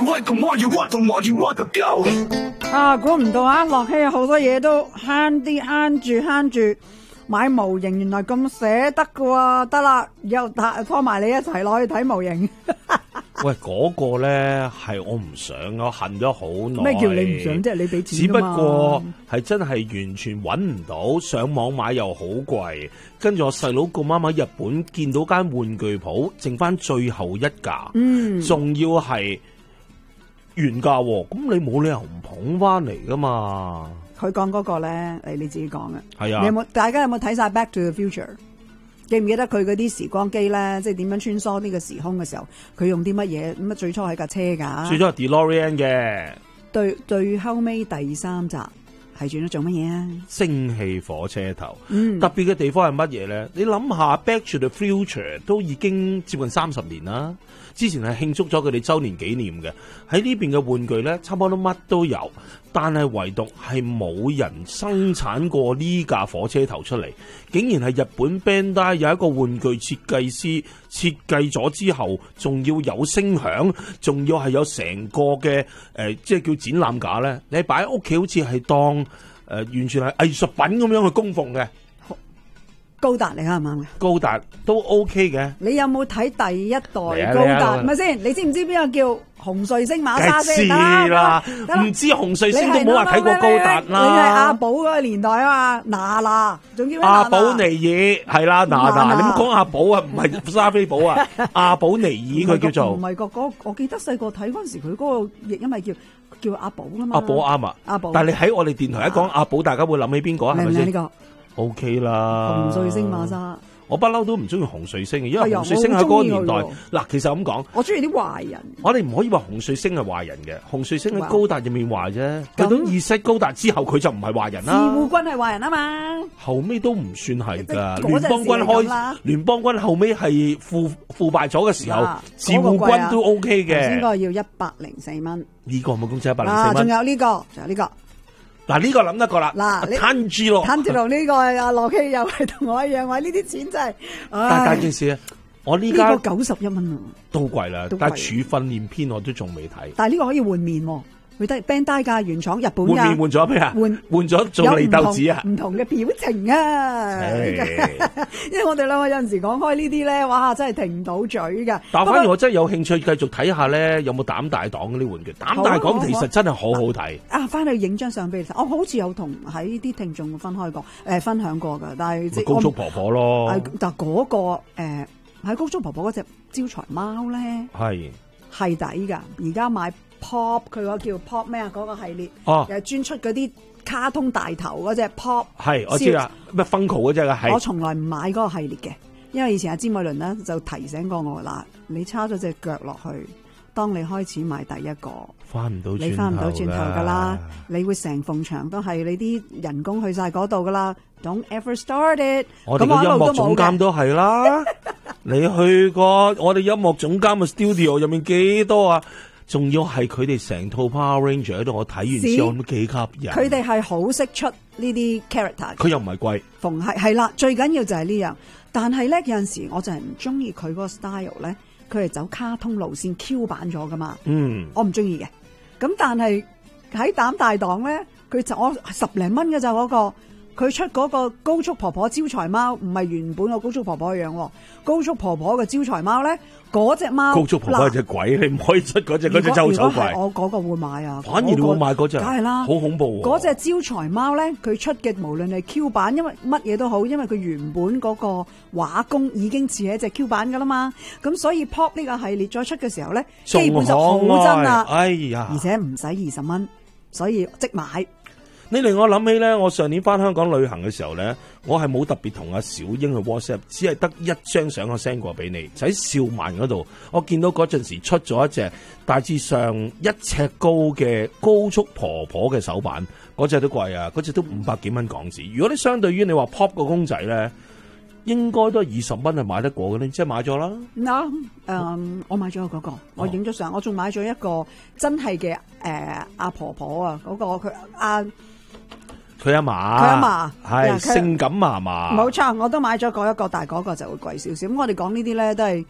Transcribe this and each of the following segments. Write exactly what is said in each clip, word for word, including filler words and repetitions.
啊，估唔到啊，樂希好多嘢都慳啲慳住慳住買模型，原來咁捨得噶喎，得啦，以後拖埋你一齊攞去睇模型。 喂，嗰、嗰個咧係我唔想，我恨咗好耐。 咩叫你唔想啫？你俾錢只不㗎嘛。 過係真係完全揾唔到，上網買又好貴。跟住我細佬個媽媽日本見到間玩具鋪，剩翻最後一架， 嗯， 仲要係原價喎。咁你冇理由唔捧翻嚟噶嘛？ 佢講嗰個咧，你你自己講嘅。 係啊。 你有冇？大家有冇睇晒 Back to the Future？記唔記得佢嗰啲時光機咧，即係點樣穿梭呢個時空嘅時候，佢用啲乜嘢？咁啊，最初係架車㗎。 最初係 DeLorean 嘅。 對，最後尾第三集係轉咗做乜嘢啊？ 蒸汽火車頭。 嗯， 特別嘅地方係乜嘢咧？你諗下 Back to the Future 都已經接近三十年啦。之前係慶祝咗佢哋周年紀念嘅，喺呢邊嘅玩具咧，差唔多乜都有，但係唯獨係冇人生產過呢架火車頭出嚟，竟然係日本 Bandai 有一個玩具設計師設計咗之後，仲要有聲響，仲要係有成個嘅誒、呃，即係叫展覽架咧，你擺喺屋企好似係當誒、呃、完全係藝術品咁樣去供奉嘅。 高達嚟啱唔啱嘅？ 高達都 OK 嘅。 你有冇睇第一代高達？係咪先？你知唔知邊個叫紅彗星馬沙先？ 知啦，唔知紅彗星都冇話睇過高達啦。 你係阿寶嗰個年代啊嘛，娜娜，仲叫咩？ 阿寶尼爾係啦，娜娜，你唔講阿寶啊，唔係沙菲寶啊，阿寶尼爾佢叫做。唔係個嗰，我記得細個睇嗰陣時，佢嗰個譯音係叫叫阿寶啊嘛。 阿寶啱啊，阿寶。但係你喺我哋電台一講阿寶，大家會諗起邊個啊？係咪先？呢個 O K 啦， 紅彗星馬莎， 我不嬲都唔中意紅彗星嘅，因為紅彗星喺嗰個年代，嗱，其實咁講， 我中意啲壞人。 我哋唔可以話紅彗星係壞人嘅，紅彗星喺高達入面壞啫。到咗二世高達之後，佢就唔係壞人啦。 自護軍係壞人啊嘛， 後尾都唔算係噶。聯邦軍開，聯邦軍後尾係腐腐敗咗嘅時候，自護軍都 O K 嘅。 應該要一百零四蚊。 呢個冇公仔一百零四蚊。 仲有呢個，仲有呢個。 嗱，呢個諗得過啦， 嗱， 攤住咯， 攤住咯，呢個阿羅 K 又係同我一樣，話呢啲錢真係， 但係大件事啊，我呢家呢個九十一蚊啊， 都貴啦，但係處訓練篇我都仲未睇， 但係呢個可以換面喎。佢得 Bandai 㗎，原廠日本㗎。 換面換咗咩啊？換換咗做禰豆子啊？ 唔同嘅表情啊！因為我哋兩個有陣時講開呢啲咧，哇！真係停唔到嘴㗎。 但反而我真係有興趣繼續睇下咧，有冇膽大黨嗰啲玩具？膽大黨其實真係好好睇。 啊！翻去影張相俾你睇，我好似有同喺啲聽眾分開過，誒分享過㗎。但係即高速婆婆咯。 但嗰個誒喺高速婆婆嗰隻招財貓咧，係係抵㗎。而家買。Pop 佢嗰叫 Pop 咩啊？嗰、那個系列哦，又專出嗰啲卡通大頭嗰隻 Pop 係我知啦，咩 Funko 嗰隻啊係。 我從來唔買嗰個系列嘅，因為以前阿詹美倫咧就提醒過我嗱，你叉咗隻腳落去，當你開始買第一個， 翻唔到你翻唔到轉頭噶啦，你會成埲牆都係你啲人工去晒嗰度噶啦 ，Don't ever start it。 我哋嘅音樂總監都係啦，你去過我哋音樂總監嘅 studio 入面幾多啊？仲要係佢哋成套 Power Ranger 喺度，我睇完之後都幾吸引。佢哋係好識出呢啲 character。佢又唔係貴。逢係係啦，最緊要就係呢樣。但係咧有陣時我就係唔中意佢嗰個 style 咧，佢係走卡通路線 Q 版咗噶嘛。嗯，我唔中意嘅。咁但係喺膽大黨咧，佢就我十零蚊嘅就嗰個。佢出嗰個高速婆婆招財貓，唔係原本個高速婆婆嘅樣。高速婆婆嘅招財貓咧，嗰隻貓高速婆婆係隻鬼，你唔可以出嗰隻嗰隻周手怪。我嗰個會買啊，反而你會買嗰隻，梗係啦，好恐怖。嗰隻招財貓咧，佢出嘅無論係 Q 版，因為乜嘢都好，因為佢原本嗰個畫工已經似係一隻 Q 版噶啦嘛。咁所以 Pop 呢個系列再出嘅時候咧，基本就好真啦。哎呀，而且唔使二十蚊，所以即買。你令我諗起咧，我上年翻香港旅行嘅時候咧，我係冇特別同阿小英去 WhatsApp，只係得一張相我 send 過俾你，就喺兆萬嗰度，我見到嗰陣時出咗一隻大致上一尺高嘅高速婆婆嘅手板，嗰隻都貴啊，嗰隻都五百幾蚊港紙。如果你相對於你話 Pop 個公仔咧，應該都係二十蚊係買得過嘅咧，即係買咗啦。嗱，誒，我買咗嗰、嗰個，我影咗相，我仲買咗一個真係嘅誒阿婆婆啊，嗰、嗰個佢阿。佢阿嫲，佢阿嫲係性感嫲嫲，冇錯，我都買咗嗰一個，但係嗰個就會貴少少。咁我哋講呢啲咧都係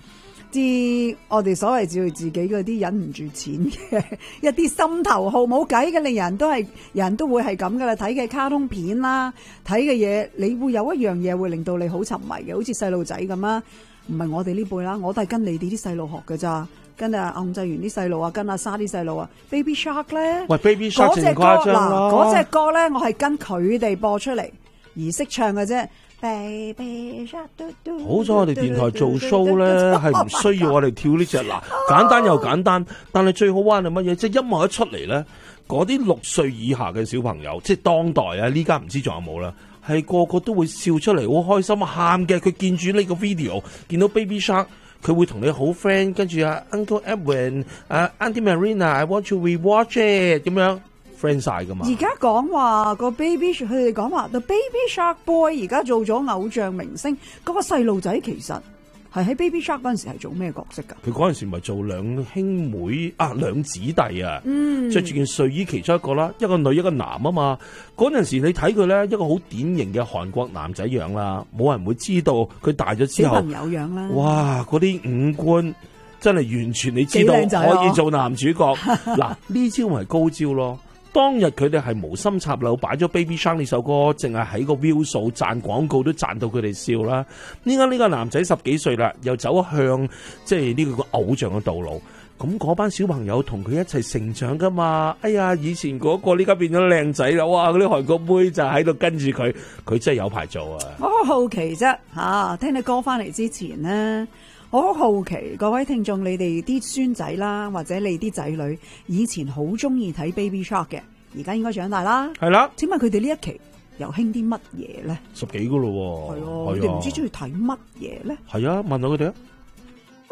啲我哋所謂照自己嗰啲忍唔住錢嘅一啲心頭好，冇計嘅，令人都係人都會係咁噶啦。睇嘅卡通片啦，睇嘅嘢，你會有一樣嘢會令到你好沉迷嘅，好似細路仔咁啊。唔係我哋呢輩啦，我都係跟你哋啲細路學㗎咋，跟阿控制員啲細路啊，跟阿沙啲細路啊 ，Baby Shark 咧， 喂 Baby Shark 正誇張啦， 嗰隻歌咧，我係跟佢哋播出嚟而識唱嘅啫。Baby Shark， 好彩我哋電台做 show 咧，係唔需要我哋跳呢隻嗱，簡單又簡單，但係最好玩係乜嘢？即係音樂一出嚟咧，嗰啲六歲以下嘅小朋友，即係當代啊，呢家唔知仲有冇啦。係個個都會笑出嚟，好開心啊，喊嘅。佢見住呢個 video， 見到 Baby Shark， 佢會同你好 friend， 跟住啊 Uncle Edwin， 啊 Auntie Marina，I want to rewatch it 咁樣 friend 晒噶嘛。 而家講話個 Baby， 佢哋講話 The Baby Shark Boy 而家做咗偶像明星，嗰、嗰個細路仔其實係喺 Baby Shark 嗰陣時係做咩角色㗎？ 佢嗰陣時咪做兩兄妹啊，兩姊弟啊，嗯，着住件睡衣其中一個啦，一個女一個男啊嘛。嗰陣時你睇佢咧，一個好典型嘅韓國男仔樣啦，冇人會知道佢大咗之後小朋友樣啦。 哇，嗰啲五官真係完全你知道可以做男主角。嗱，呢招咪高招咯。當日佢哋係無心插柳擺咗 Baby Shark 呢首歌，淨係喺個 view 數賺廣告都賺到佢哋笑啦。呢家呢個男仔十幾歲啦，又走向即係呢個偶像嘅道路。咁嗰班小朋友同佢一齊成長噶嘛？哎呀，以前嗰個呢家變咗靚仔啦！哇，嗰啲韓國妹就喺度跟住佢，佢真係有排做啊！ 我好好奇啫吓，聽你歌翻嚟之前呢，我好好奇各位聽眾，你哋啲孫仔啦，或者你啲仔女以前好中意睇 Baby Shark 嘅，而家應該長大啦。 係啦， 請問佢哋呢一期又興啲乜嘢咧？ 十幾個咯喎， 係啊，佢哋唔知中意睇乜嘢咧？ 係啊，問下佢哋啊。